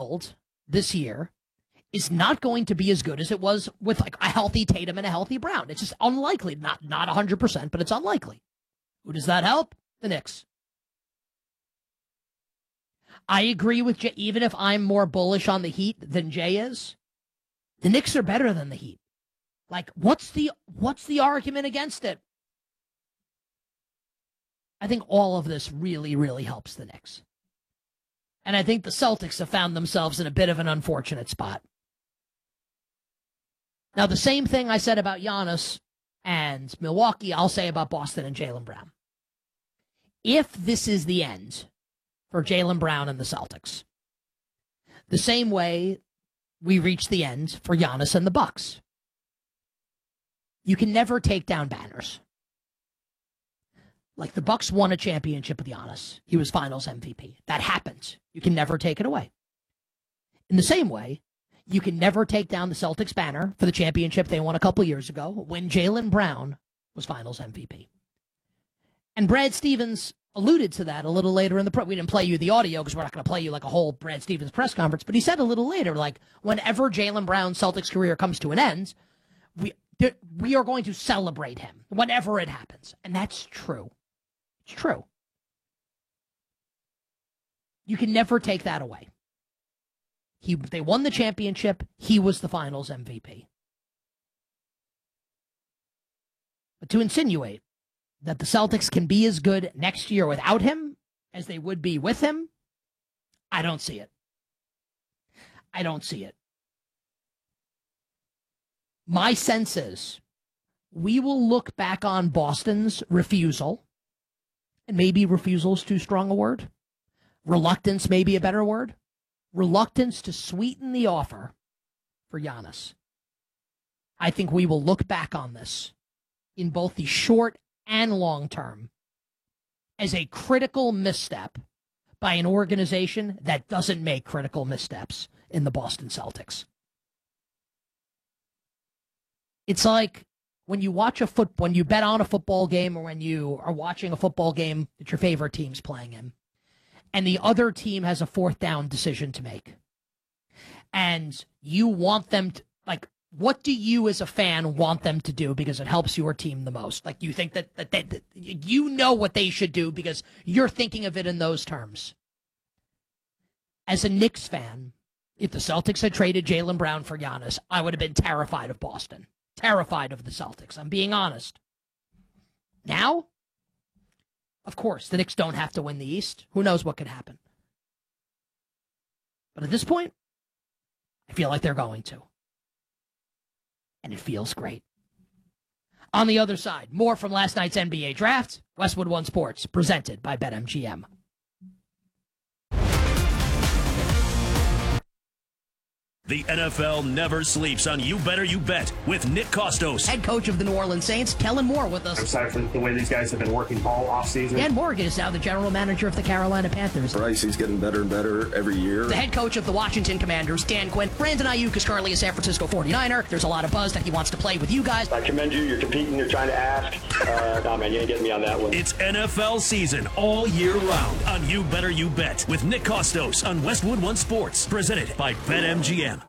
field this year is not going to be as good as it was with like a healthy Tatum and a healthy Brown. It's just unlikely. Not 100%, but it's unlikely. Who does that help? The Knicks. I agree with Jay. Even if I'm more bullish on the Heat than Jay is, the Knicks are better than the Heat. Like, what's the argument against it? I think all of this really, really helps the Knicks. And I think the Celtics have found themselves in a bit of an unfortunate spot. Now, the same thing I said about Giannis and Milwaukee, I'll say about Boston and Jaylen Brown. If this is the end for Jaylen Brown and the Celtics, the same way we reached the end for Giannis and the Bucks, you can never take down banners. Like the Bucks won a championship with Giannis. He was Finals MVP. That happened. You can never take it away. In the same way, you can never take down the Celtics banner for the championship they won a couple years ago when Jaylen Brown was Finals MVP. And Brad Stevens alluded to that a little later in the we didn't play you the audio because we're not going to play you like a whole Brad Stevens press conference, but he said a little later, like, whenever Jaylen Brown's Celtics career comes to an end, we are going to celebrate him whenever it happens. And that's true. It's true. You can never take that away. They won the championship. He was the Finals MVP. But to insinuate that the Celtics can be as good next year without him as they would be with him, I don't see it. I don't see it. My sense is we will look back on Boston's refusal, and maybe refusal is too strong a word. Reluctance may be a better word. Reluctance to sweeten the offer for Giannis. I think we will look back on this in both the short and long term as a critical misstep by an organization that doesn't make critical missteps in the Boston Celtics. It's like when you watch when you bet on a football game or when you are watching a football game that your favorite team's playing in, and the other team has a fourth down decision to make. And you want them to, like, what do you as a fan want them to do because it helps your team the most? Like, you think that you know what they should do because you're thinking of it in those terms. As a Knicks fan, if the Celtics had traded Jaylen Brown for Giannis, I would have been terrified of Boston. Terrified of the Celtics. I'm being honest. Now, of course, the Knicks don't have to win the East. Who knows what could happen? But at this point, I feel like they're going to. And it feels great. On the other side, more from last night's NBA draft. Westwood One Sports, presented by BetMGM. The NFL never sleeps on You Better You Bet with Nick Kostos. Head coach of the New Orleans Saints, Kellen Moore with us. I'm excited for the way these guys have been working all offseason. Dan Morgan is now the general manager of the Carolina Panthers. Bryce, he's getting better and better every year. The head coach of the Washington Commanders, Dan Quinn. Brandon Ayuk is currently a San Francisco 49er. There's a lot of buzz that he wants to play with you guys. I commend you. You're competing. You're trying to ask. No, man, you ain't getting me on that one. It's NFL season all year round on You Better You Bet with Nick Kostos on Westwood One Sports, presented by BetMGM.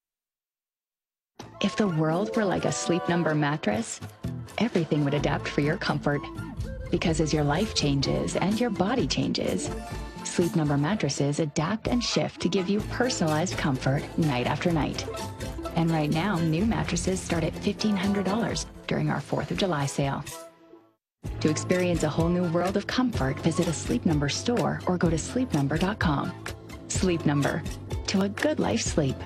If the world were like a Sleep Number mattress, everything would adapt for your comfort. Because as your life changes and your body changes, Sleep Number mattresses adapt and shift to give you personalized comfort night after night. And right now, new mattresses start at $1,500 during our 4th of July sale. To experience a whole new world of comfort, visit a Sleep Number store or go to sleepnumber.com. Sleep Number. To a good life sleep.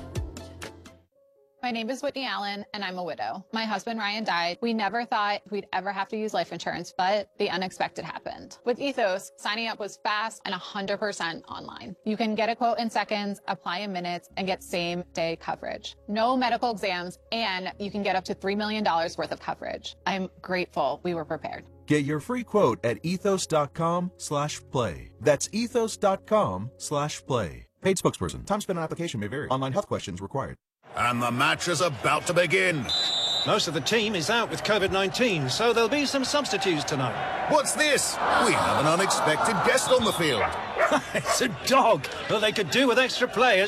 My name is Whitney Allen, and I'm a widow. My husband, Ryan, died. We never thought we'd ever have to use life insurance, but the unexpected happened. With Ethos, signing up was fast and 100% online. You can get a quote in seconds, apply in minutes, and get same-day coverage. No medical exams, and you can get up to $3 million worth of coverage. I'm grateful we were prepared. Get your free quote at ethos.com/play. That's ethos.com/play. Paid spokesperson. Time spent on application may vary. Online health questions required. And the match is about to begin. Most of the team is out with COVID-19, so there'll be some substitutes tonight. What's this? We have an unexpected guest on the field. It's a dog. Well, they could do with extra players.